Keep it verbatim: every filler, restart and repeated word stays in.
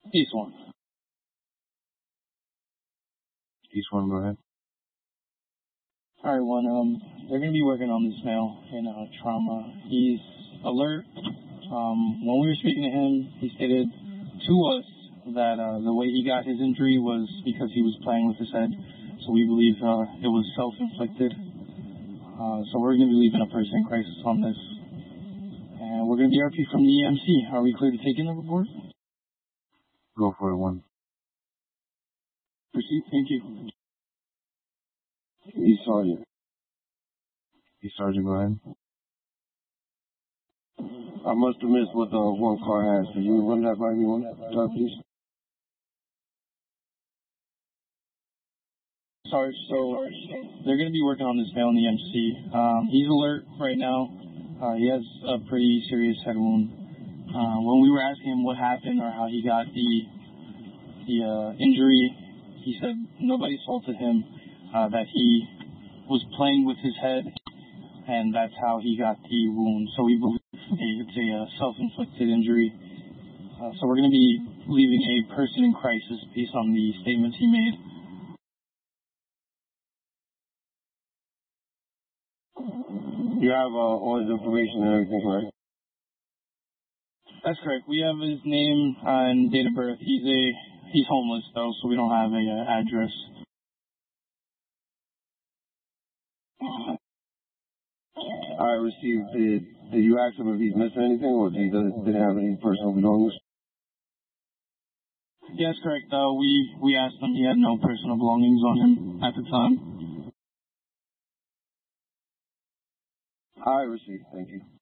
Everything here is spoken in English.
East one. East one, go ahead. All right, one. Um, they're going to be working on this male in uh, trauma. He's alert. Um, when we were speaking to him, he stated to us that uh, the way he got his injury was because he was playing with his head. So we believe uh, it was self-inflicted. Uh, so we're going to be leaving a person in crisis on this. And we're going to be R P from the E M C. Are we clear to take in the report? Go for it, one. Proceed. Thank you. East Sergeant. East Sergeant, go ahead. I must have missed what the one car has. Could you run that by me one time, please? Sarge, so they're going to be working on this male in the E M C. Um, he's alert right now. Uh, he has a pretty serious head wound. Uh, when we were asking him what happened or how he got the the uh, injury, he said nobody assaulted him, uh, that he was playing with his head, and that's how he got the wound. So we believe it's a uh, self-inflicted injury. Uh, so we're going to be leaving a person in crisis based on the statements he made. You have uh, all his information and everything, right? That's correct. We have his name uh, and date of birth. He's a he's homeless though, so we don't have a uh, address. I received. Did, did you ask him if he's missing anything, or did he doesn't didn't have any personal belongings? Yes, correct. Uh, we we asked him. He had no personal belongings on him at the time. I received. Thank you.